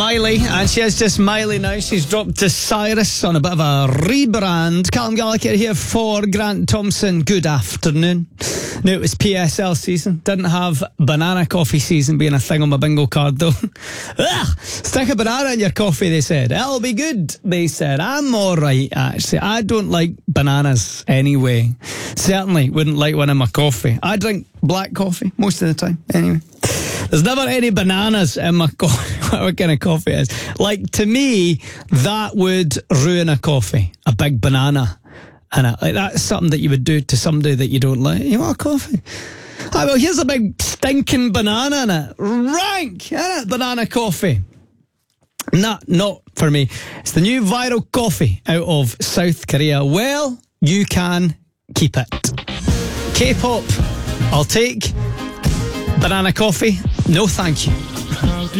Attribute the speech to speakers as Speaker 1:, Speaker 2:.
Speaker 1: Miley, and she is just Miley now. She's dropped to Cyrus on a bit of a rebrand. Callum Gallagher here for Grant Thompson. Good afternoon. Now, it was PSL season. Didn't have banana coffee season being a thing on my bingo card, though. Ugh, stick a banana in your coffee, they said. It'll be good, they said. I'm alright, actually. I don't like bananas anyway. Certainly wouldn't like one in my coffee. I drink black coffee most of the time, anyway. There's never any bananas in my coffee, whatever kind of coffee it is. Like, to me, that would ruin a coffee. A big banana. And like, that's something that you would do to somebody that you don't like. You want a coffee? Ah, well, here's a big stinking banana in it. Rank, isn't it? Banana coffee. Nah, not for me. It's the new viral coffee out of South Korea. Well, you can keep it. K-pop, I'll take. Banana coffee, no thank you.